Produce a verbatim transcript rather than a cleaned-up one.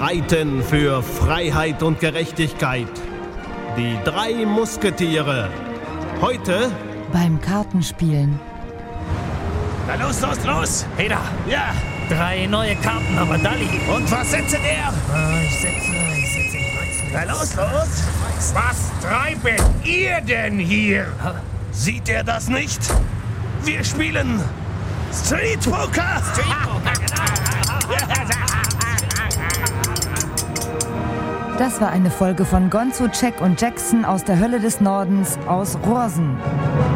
streiten für Freiheit und Gerechtigkeit. Die drei Musketiere. Heute beim Kartenspielen. Na los, los, los! Hey da! Ja! Drei neue Karten, aber Dalli! Und was setze der? Ah, ich setze, ich setze, ich weiß nicht. Na los, los! Was treibt ihr denn hier? Sieht er das nicht? Wir spielen Street Poker! Street Poker, genau! Das war eine Folge von Gonzo, Jack und Jackson aus der Hölle des Nordens aus Rohrsen.